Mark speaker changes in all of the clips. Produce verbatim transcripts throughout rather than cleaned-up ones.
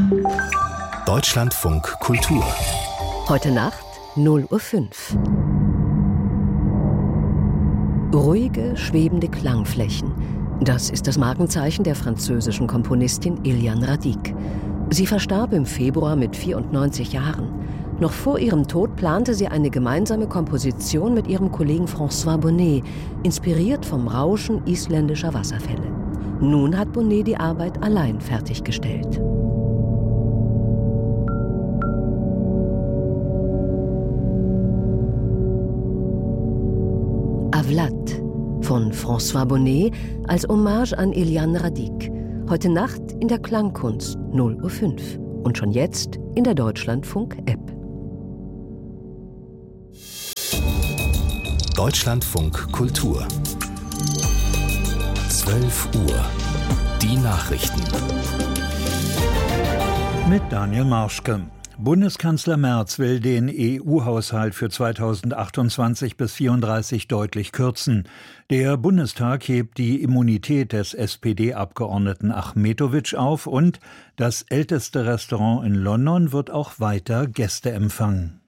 Speaker 1: Deutschlandfunk Kultur.
Speaker 2: Heute Nacht null Uhr fünf. Ruhige, schwebende Klangflächen. Das ist das Markenzeichen der französischen Komponistin Éliane Radic. Sie verstarb im Februar mit vierundneunzig Jahren. Noch vor ihrem Tod plante sie eine gemeinsame Komposition mit ihrem Kollegen François Bonnet, inspiriert vom Rauschen isländischer Wasserfälle. Nun hat Bonnet die Arbeit allein fertiggestellt. Avlat von François Bonnet als Hommage an Éliane Radic. Heute Nacht in der Klangkunst null Uhr fünf und schon jetzt in der Deutschlandfunk-App.
Speaker 1: Deutschlandfunk Kultur. zwölf Uhr. Die Nachrichten.
Speaker 3: Mit Daniel Marschke. Bundeskanzler Merz will den E U-Haushalt für zweitausendachtundzwanzig bis vierunddreißig deutlich kürzen. Der Bundestag hebt die Immunität des S P D-Abgeordneten Achmetović auf und das älteste Restaurant in London wird auch weiter Gäste empfangen.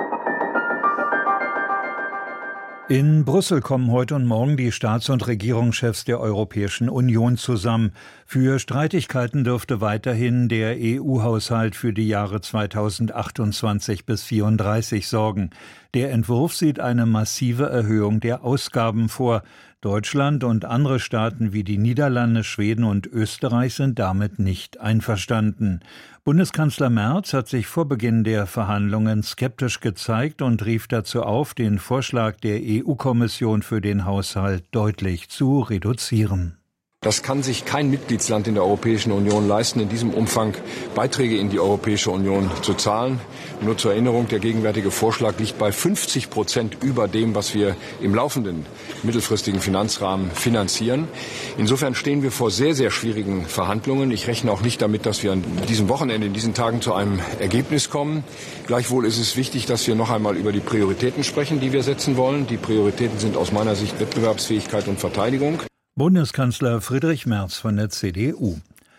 Speaker 3: In Brüssel kommen heute und morgen die Staats- und Regierungschefs der Europäischen Union zusammen. Für Streitigkeiten dürfte weiterhin der E U-Haushalt für die Jahre zweitausendachtundzwanzig bis vierunddreißig sorgen. Der Entwurf sieht eine massive Erhöhung der Ausgaben vor. Deutschland und andere Staaten wie die Niederlande, Schweden und Österreich sind damit nicht einverstanden. Bundeskanzler Merz hat sich vor Beginn der Verhandlungen skeptisch gezeigt und rief dazu auf, den Vorschlag der E U-Kommission für den Haushalt deutlich zu reduzieren.
Speaker 4: Das kann sich kein Mitgliedsland in der Europäischen Union leisten, in diesem Umfang Beiträge in die Europäische Union zu zahlen. Nur zur Erinnerung, der gegenwärtige Vorschlag liegt bei fünfzig Prozent über dem, was wir im laufenden mittelfristigen Finanzrahmen finanzieren. Insofern stehen wir vor sehr, sehr schwierigen Verhandlungen. Ich rechne auch nicht damit, dass wir an diesem Wochenende, in diesen Tagen zu einem Ergebnis kommen. Gleichwohl ist es wichtig, dass wir noch einmal über die Prioritäten sprechen, die wir setzen wollen. Die Prioritäten sind aus meiner Sicht Wettbewerbsfähigkeit und Verteidigung.
Speaker 3: Bundeskanzler Friedrich Merz von der C D U.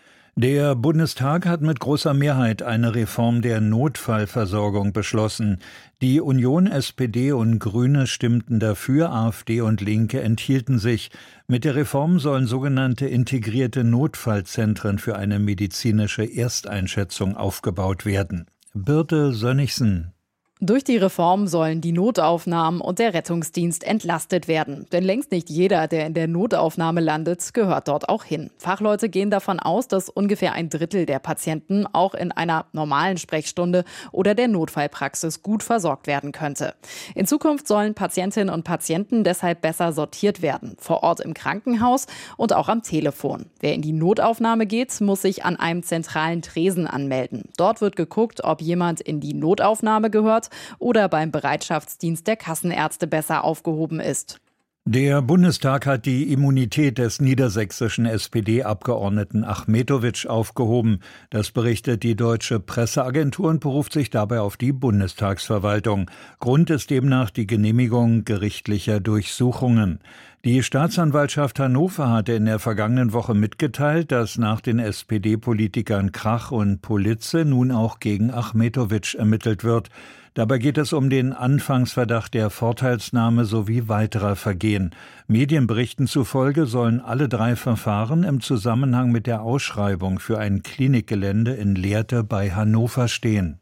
Speaker 3: Der Bundestag hat mit großer Mehrheit eine Reform der Notfallversorgung beschlossen. Die Union, S P D und Grüne stimmten dafür, AfD und Linke enthielten sich. Mit der Reform sollen sogenannte integrierte Notfallzentren für eine medizinische Ersteinschätzung aufgebaut werden. Birte Sönnigsen.
Speaker 5: Durch die Reform sollen die Notaufnahmen und der Rettungsdienst entlastet werden. Denn längst nicht jeder, der in der Notaufnahme landet, gehört dort auch hin. Fachleute gehen davon aus, dass ungefähr ein Drittel der Patienten auch in einer normalen Sprechstunde oder der Notfallpraxis gut versorgt werden könnte. In Zukunft sollen Patientinnen und Patienten deshalb besser sortiert werden. Vor Ort im Krankenhaus und auch am Telefon. Wer in die Notaufnahme geht, muss sich an einem zentralen Tresen anmelden. Dort wird geguckt, ob jemand in die Notaufnahme gehört oder beim Bereitschaftsdienst der Kassenärzte besser aufgehoben ist.
Speaker 3: Der Bundestag hat die Immunität des niedersächsischen S P D-Abgeordneten Achmetović aufgehoben. Das berichtet die Deutsche Presseagentur und beruft sich dabei auf die Bundestagsverwaltung. Grund ist demnach die Genehmigung gerichtlicher Durchsuchungen. Die Staatsanwaltschaft Hannover hatte in der vergangenen Woche mitgeteilt, dass nach den S P D-Politikern Krach und Politze nun auch gegen Achmetović ermittelt wird. Dabei geht es um den Anfangsverdacht der Vorteilsnahme sowie weiterer Vergehen. Medienberichten zufolge sollen alle drei Verfahren im Zusammenhang mit der Ausschreibung für ein Klinikgelände in Lehrte bei Hannover stehen.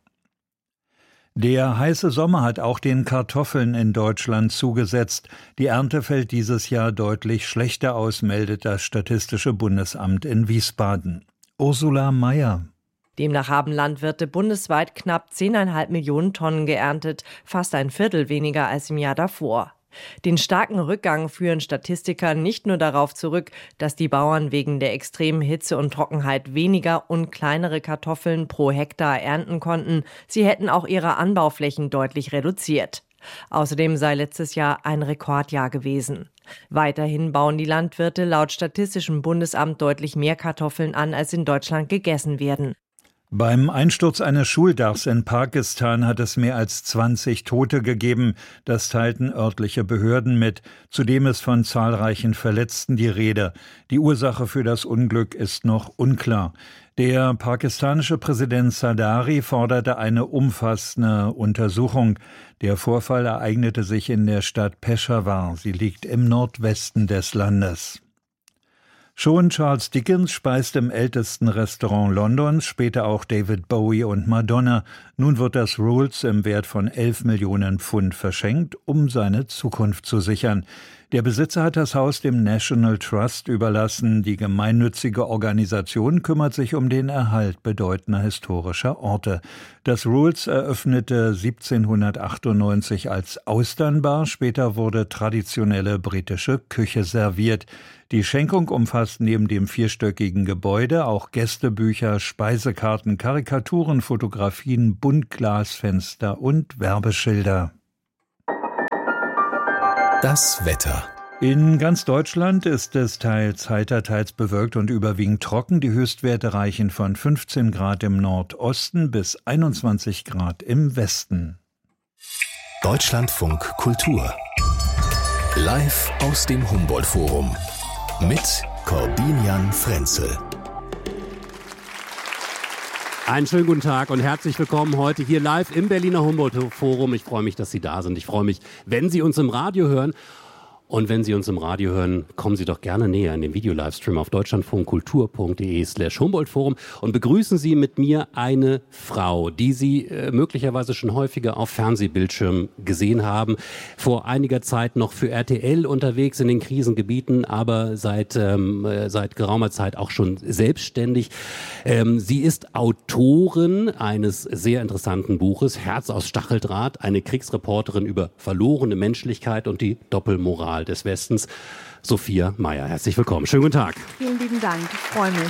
Speaker 3: Der heiße Sommer hat auch den Kartoffeln in Deutschland zugesetzt. Die Ernte fällt dieses Jahr deutlich schlechter aus, meldet das Statistische Bundesamt in Wiesbaden. Ursula Mayer.
Speaker 6: Demnach haben Landwirte bundesweit knapp zehn Komma fünf Millionen Tonnen geerntet, fast ein Viertel weniger als im Jahr davor. Den starken Rückgang führen Statistiker nicht nur darauf zurück, dass die Bauern wegen der extremen Hitze und Trockenheit weniger und kleinere Kartoffeln pro Hektar ernten konnten, sie hätten auch ihre Anbauflächen deutlich reduziert. Außerdem sei letztes Jahr ein Rekordjahr gewesen. Weiterhin bauen die Landwirte laut Statistischem Bundesamt deutlich mehr Kartoffeln an, als in Deutschland gegessen werden.
Speaker 3: Beim Einsturz eines Schuldachs in Pakistan hat es mehr als zwanzig Tote gegeben. Das teilten örtliche Behörden mit. Zudem ist von zahlreichen Verletzten die Rede. Die Ursache für das Unglück ist noch unklar. Der pakistanische Präsident Zardari forderte eine umfassende Untersuchung. Der Vorfall ereignete sich in der Stadt Peshawar. Sie liegt im Nordwesten des Landes. Schon Charles Dickens speist im ältesten Restaurant Londons, später auch David Bowie und Madonna. Nun wird das Rolls im Wert von elf Millionen Pfund verschenkt, um seine Zukunft zu sichern. Der Besitzer hat das Haus dem National Trust überlassen. Die gemeinnützige Organisation kümmert sich um den Erhalt bedeutender historischer Orte. Das Rolls eröffnete siebzehnhundertachtundneunzig als Austernbar. Später wurde traditionelle britische Küche serviert. Die Schenkung umfasst neben dem vierstöckigen Gebäude auch Gästebücher, Speisekarten, Karikaturen, Fotografien, Buntglasfenster und Werbeschilder.
Speaker 1: Das Wetter.
Speaker 3: In ganz Deutschland ist es teils heiter, teils bewölkt und überwiegend trocken. Die Höchstwerte reichen von fünfzehn Grad im Nordosten bis einundzwanzig Grad im Westen.
Speaker 1: Deutschlandfunk Kultur. Live aus dem Humboldt-Forum. Mit Corbinian Frenzel.
Speaker 7: Einen schönen guten Tag und herzlich willkommen heute hier live im Berliner Humboldt-Forum. Ich freue mich, dass Sie da sind. Ich freue mich, wenn Sie uns im Radio hören. Und wenn Sie uns im Radio hören, kommen Sie doch gerne näher in den Video-Livestream auf deutschlandfunkkultur.de slash Humboldt-Forum und begrüßen Sie mit mir eine Frau, die Sie äh, möglicherweise schon häufiger auf Fernsehbildschirmen gesehen haben. Vor einiger Zeit noch für R T L unterwegs in den Krisengebieten, aber seit, ähm, äh, seit geraumer Zeit auch schon selbstständig. Ähm, sie ist Autorin eines sehr interessanten Buches, Herz aus Stacheldraht, eine Kriegsreporterin über verlorene Menschlichkeit und die Doppelmoral des Westens. Sophia Meyer, herzlich willkommen. Schönen guten Tag.
Speaker 8: Vielen lieben Dank, ich freue mich.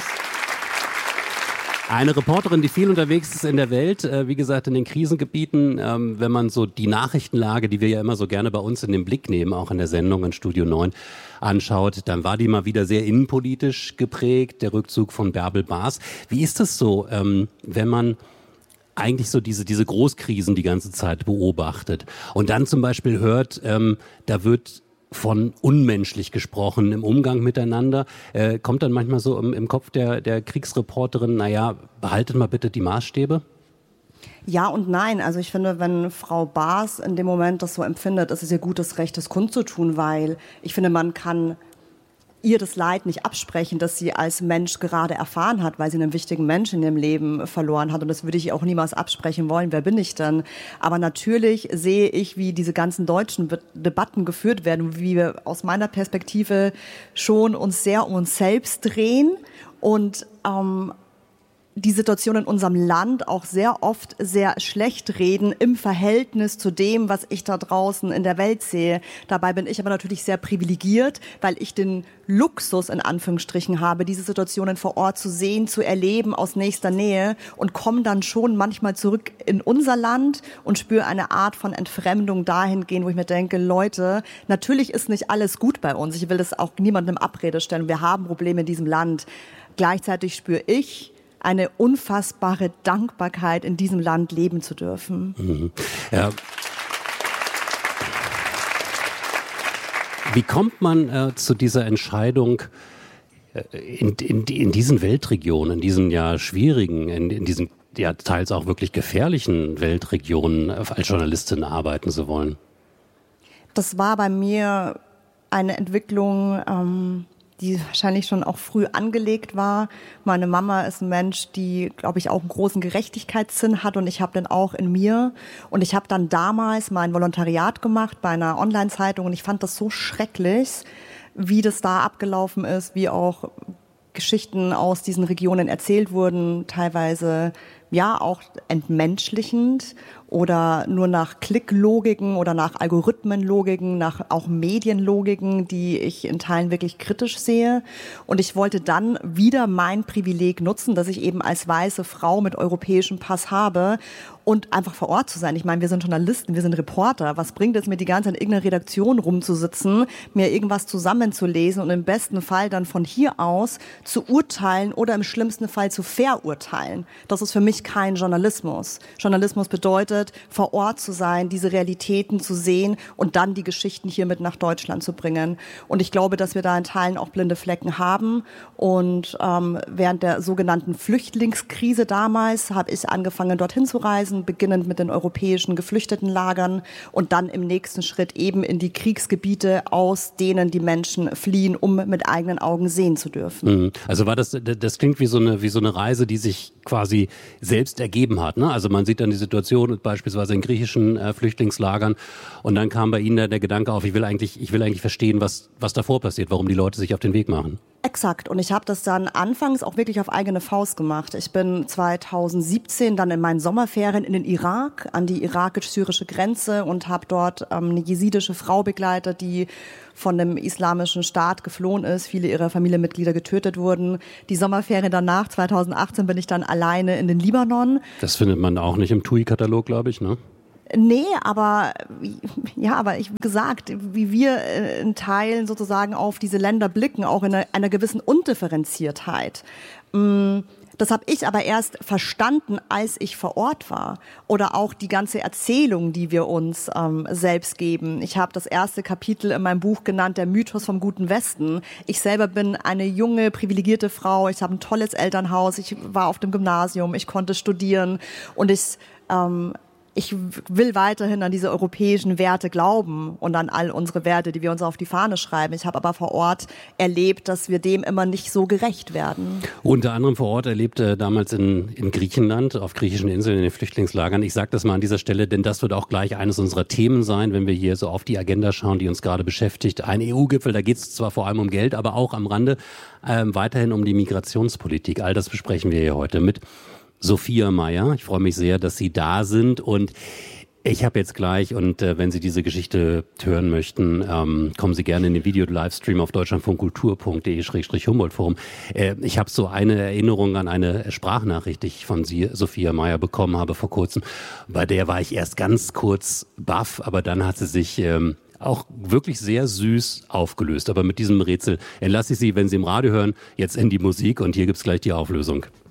Speaker 7: Eine Reporterin, die viel unterwegs ist in der Welt, äh, wie gesagt in den Krisengebieten. Ähm, wenn man so die Nachrichtenlage, die wir ja immer so gerne bei uns in den Blick nehmen, auch in der Sendung in Studio neun, anschaut, dann war die mal wieder sehr innenpolitisch geprägt, der Rückzug von Bärbel Baas. Wie ist das so, ähm, wenn man eigentlich so diese, diese Großkrisen die ganze Zeit beobachtet und dann zum Beispiel hört, ähm, da wird von unmenschlich gesprochen im Umgang miteinander, äh, kommt dann manchmal so im, im Kopf der, der Kriegsreporterin, naja, behaltet mal bitte die Maßstäbe?
Speaker 8: Ja und nein. Also ich finde, wenn Frau Baas in dem Moment das so empfindet, ist es ihr gutes Recht, das kundzutun, weil ich finde, man kann ihr das Leid nicht absprechen, das sie als Mensch gerade erfahren hat, weil sie einen wichtigen Menschen in ihrem Leben verloren hat. Und das würde ich ihr auch niemals absprechen wollen. Wer bin ich denn? Aber natürlich sehe ich, wie diese ganzen deutschen Debatten geführt werden, wie wir aus meiner Perspektive schon uns sehr um uns selbst drehen und ähm, die Situation in unserem Land auch sehr oft sehr schlecht reden im Verhältnis zu dem, was ich da draußen in der Welt sehe. Dabei bin ich aber natürlich sehr privilegiert, weil ich den Luxus in Anführungsstrichen habe, diese Situationen vor Ort zu sehen, zu erleben aus nächster Nähe und komme dann schon manchmal zurück in unser Land und spüre eine Art von Entfremdung dahingehend, wo ich mir denke, Leute, natürlich ist nicht alles gut bei uns. Ich will das auch niemandem Abrede stellen. Wir haben Probleme in diesem Land. Gleichzeitig spüre ich eine unfassbare Dankbarkeit, in diesem Land leben zu dürfen.
Speaker 7: Mhm. Ja. Wie kommt man äh, zu dieser Entscheidung, äh, in, in, in diesen Weltregionen, in diesen ja schwierigen, in, in diesen ja teils auch wirklich gefährlichen Weltregionen äh, als Journalistin arbeiten zu wollen?
Speaker 8: Das war bei mir eine Entwicklung, ähm, die wahrscheinlich schon auch früh angelegt war. Meine Mama ist ein Mensch, die, glaube ich, auch einen großen Gerechtigkeitssinn hat und ich habe den auch in mir. Und ich habe dann damals mein Volontariat gemacht bei einer Online-Zeitung und ich fand das so schrecklich, wie das da abgelaufen ist, wie auch Geschichten aus diesen Regionen erzählt wurden, teilweise ja auch entmenschlichend oder nur nach Klicklogiken oder nach Algorithmenlogiken, nach auch Medienlogiken, die ich in Teilen wirklich kritisch sehe. Und ich wollte dann wieder mein Privileg nutzen, dass ich eben als weiße Frau mit europäischem Pass habe und einfach vor Ort zu sein. Ich meine, wir sind Journalisten, wir sind Reporter. Was bringt es mir, die ganze Zeit in irgendeiner Redaktion rumzusitzen, mir irgendwas zusammenzulesen und im besten Fall dann von hier aus zu urteilen oder im schlimmsten Fall zu verurteilen? Das ist für mich kein Journalismus. Journalismus bedeutet, vor Ort zu sein, diese Realitäten zu sehen und dann die Geschichten hier mit nach Deutschland zu bringen. Und ich glaube, dass wir da in Teilen auch blinde Flecken haben. Und ähm, während der sogenannten Flüchtlingskrise damals habe ich angefangen, dorthin zu reisen, beginnend mit den europäischen Geflüchtetenlagern und dann im nächsten Schritt eben in die Kriegsgebiete, aus denen die Menschen fliehen, um mit eigenen Augen sehen zu dürfen.
Speaker 7: Also war das, das klingt wie so eine, wie so eine Reise, die sich quasi selbst ergeben hat, ne? Also man sieht dann die Situation beispielsweise in griechischen äh, Flüchtlingslagern und dann kam bei Ihnen da der Gedanke auf, ich will eigentlich, ich will eigentlich verstehen, was, was davor passiert, warum die Leute sich auf den Weg machen.
Speaker 8: Exakt. Und ich habe das dann anfangs auch wirklich auf eigene Faust gemacht. Ich bin zweitausendsiebzehn dann in meinen Sommerferien in den Irak, an die irakisch-syrische Grenze und habe dort ähm, eine jesidische Frau begleitet, die von dem islamischen Staat geflohen ist, viele ihrer Familienmitglieder getötet wurden. Die Sommerferien danach, zweitausendachtzehn, bin ich dann alleine in den Libanon.
Speaker 7: Das findet man auch nicht im T U I-Katalog, glaube ich, ne?
Speaker 8: Nee, aber ja, aber ich wie gesagt, wie wir in Teilen sozusagen auf diese Länder blicken, auch in einer, einer gewissen Undifferenziertheit. Das habe ich aber erst verstanden, als ich vor Ort war. Oder auch die ganze Erzählung, die wir uns ähm, selbst geben. Ich habe das erste Kapitel in meinem Buch genannt, der Mythos vom guten Westen. Ich selber bin eine junge, privilegierte Frau. Ich habe ein tolles Elternhaus. Ich war auf dem Gymnasium. Ich konnte studieren. Und ich... Ähm, Ich will weiterhin an diese europäischen Werte glauben und an all unsere Werte, die wir uns auf die Fahne schreiben. Ich habe aber vor Ort erlebt, dass wir dem immer nicht so gerecht werden.
Speaker 7: Unter anderem vor Ort erlebte damals in, in Griechenland, auf griechischen Inseln, in den Flüchtlingslagern. Ich sage das mal an dieser Stelle, denn das wird auch gleich eines unserer Themen sein, wenn wir hier so auf die Agenda schauen, die uns gerade beschäftigt. Ein E U-Gipfel, da geht es zwar vor allem um Geld, aber auch am Rande ähm, weiterhin um die Migrationspolitik. All das besprechen wir hier heute mit Sophia Mayer. Ich freue mich sehr, dass Sie da sind und ich habe jetzt gleich, und äh, wenn Sie diese Geschichte hören möchten, ähm, kommen Sie gerne in den Video-Livestream auf deutschlandfunkkultur punkt de Schrägstrich Humboldt-Forum. Äh, ich habe so eine Erinnerung an eine Sprachnachricht, die ich von Sie, Sophia Mayer, bekommen habe vor kurzem. Bei der war ich erst ganz kurz baff, aber dann hat sie sich ähm, auch wirklich sehr süß aufgelöst. Aber mit diesem Rätsel entlasse ich Sie, wenn Sie im Radio hören, jetzt in die Musik und hier gibt's gleich die Auflösung.